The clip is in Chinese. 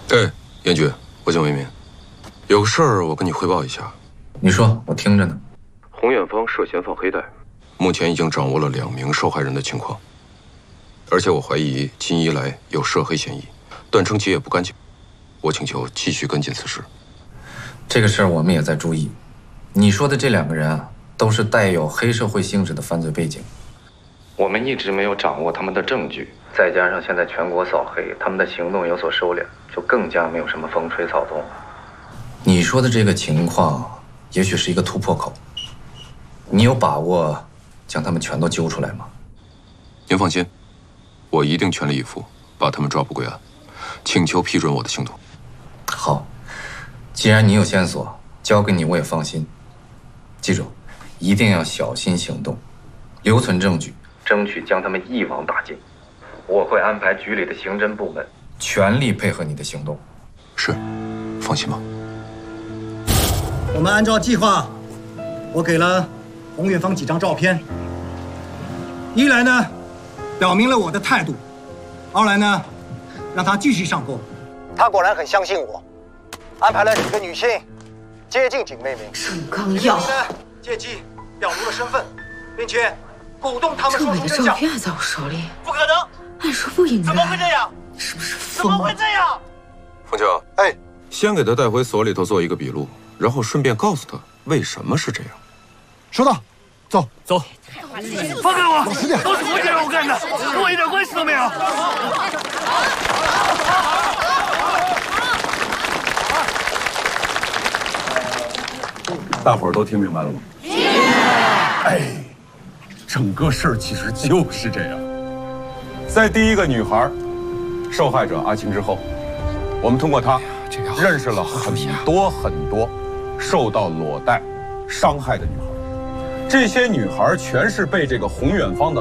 哎，严局，我叫为民，有个事儿我跟你汇报一下。 你说，我听着呢。 洪远芳涉嫌放黑带，目前已经掌握了2名受害人的情况，而且我怀疑金一来有涉黑嫌疑，断称其也不干净。我请求继续跟进此事。 这个事儿我们也在注意。你说的这2个人啊，都是带有黑社会性质的犯罪背景。我们一直没有掌握他们的证据，再加上现在全国扫黑，他们的行动有所收敛，就更加没有什么风吹草动。你说的这个情况，也许是一个突破口。你有把握将他们全都揪出来吗？ 您放心，我一定全力以赴把他们抓捕归案，请求批准我的行动。 好，既然你有线索，交给你我也放心。记住，一定要小心行动，留存证据，争取将他们一网打尽。我会安排局里的刑侦部门全力配合你的行动。 是，放心吧。 我们按照计划，我给了洪远芳几张照片。一来呢，表明了我的态度；二来呢，让他继续上钩。他果然很相信我，安排了几个女性接近景妹妹。 郑刚耀借机表露了身份，并且鼓动他们这么美的说出真相。 照片还在我手里， 不可能！ 按说不应该。 怎么会这样？ 是不是怎么疯了？ 会这样？ 凤秋， 哎， 先给他带回所里头做一个笔录，然后顺便告诉他为什么是这样。 收到，走走。 放开我！都是福建让我干的，跟我一点关系都没有。 大伙儿都听明白了吗？哎，整个事儿其实就是这样。在第一个女孩受害者阿青之后，我们通过她认识了很多受到裸贷伤害的女孩。这些女孩全是被这个洪远芳的